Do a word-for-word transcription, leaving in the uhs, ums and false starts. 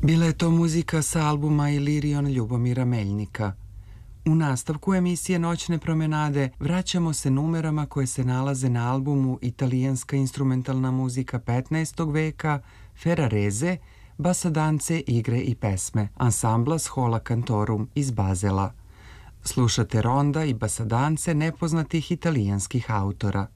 Bila je to muzika sa albuma Ilirion Ljubomira Meljnika. U nastavku emisije Noćne promenade vraćamo se numerama koje se nalaze na albumu Italijanska instrumentalna muzika petnaestog veka Ferrarese, Basadance, igre i pesme, ansambla Schola Cantorum iz Bazela. Slušate ronda i basadance nepoznatih italijanskih autora.